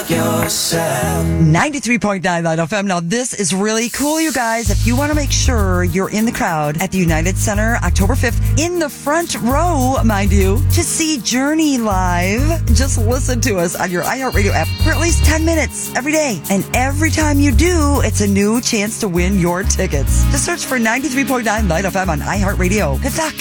like yourself. 93.9 Light FM. Now, this is really cool, you guys. If you want to make sure you're in the crowd at the United Center, October 5th, in the front row, mind you, to see Journey live, just listen to us on your iHeartRadio app for at least 10 minutes every day. And every time you do, it's a new chance to win your tickets. Just search for 93.9 Light FM on iHeartRadio. Good luck.